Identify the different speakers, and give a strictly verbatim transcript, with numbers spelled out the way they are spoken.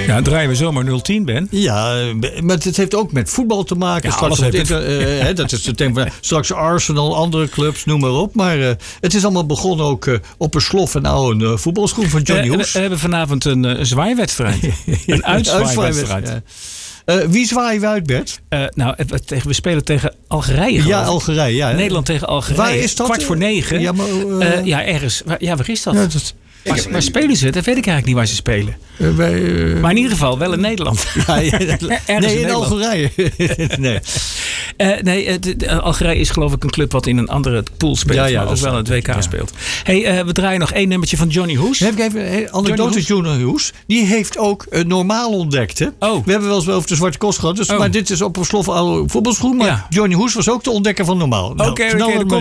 Speaker 1: Ja, draaien we zomaar nul tien, Ben.
Speaker 2: Ja, maar het heeft ook met voetbal te maken.
Speaker 1: Ja,
Speaker 2: straks
Speaker 1: alles
Speaker 2: op het inter- uh, hè, dat is het thema van straks Arsenal, andere clubs, noem maar op. Maar uh, het is allemaal begonnen ook uh, op een slof en oude uh, voetbalschoen van Johnny
Speaker 1: Uh,
Speaker 2: Hoes.
Speaker 1: we hebben vanavond een uh, zwaaierwedstrijd. Een uitzwaaiwedstrijd.
Speaker 2: Ja. Uh, wie zwaaien we uit, Bert?
Speaker 1: Uh, nou, we, tegen, we spelen tegen Algerije.
Speaker 2: Ja,
Speaker 1: ik.
Speaker 2: Algerije. Ja.
Speaker 1: Nederland tegen Algerije.
Speaker 2: Waar is dat?
Speaker 1: Kwart voor negen.
Speaker 2: Ja, maar, uh,
Speaker 1: uh, ja ergens. Waar, ja, waar is dat?
Speaker 2: Ja, dat
Speaker 1: waar, waar spelen ze? Dat weet ik eigenlijk niet waar ze spelen.
Speaker 2: Uh, bij, uh,
Speaker 1: maar in ieder geval wel in Nederland.
Speaker 2: Ja, ja, dat, nee, in, in Algerije. nee.
Speaker 1: Uh, nee, de, de, Algerije is geloof ik een club wat in een andere pool speelt. Ja, ja, maar ook wel in het W K ja. speelt. Hey, uh, we draaien nog één nummertje van Johnny Hoes.
Speaker 2: Heb ik even een anekdote. Johnny Hoes. Die heeft ook uh, normaal ontdekt. Hè?
Speaker 1: Oh.
Speaker 2: We hebben wel eens wel over de Zwarte Kost gehad. Dus, oh. Maar dit is op een slof oude voetbalschoen. Maar ja. Johnny Hoes was ook de ontdekker van normaal.
Speaker 1: Oké, okay, oké. Okay,